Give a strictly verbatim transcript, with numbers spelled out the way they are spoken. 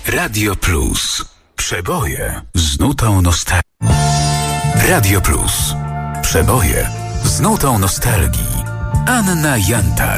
Radio Plus. Przeboje z nutą nostalgii. Radio Plus. Przeboje z nutą nostalgii. Anna Jantar.